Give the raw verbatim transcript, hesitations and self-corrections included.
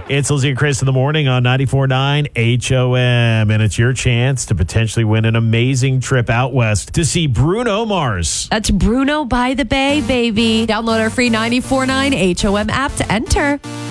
It's Lizzie and Chris in the morning on ninety-four point nine H O M, and it's your chance to potentially win an amazing trip out west to see Bruno Mars. That's Bruno by the Bay, baby. Download our free ninety-four point nine H O M app to enter.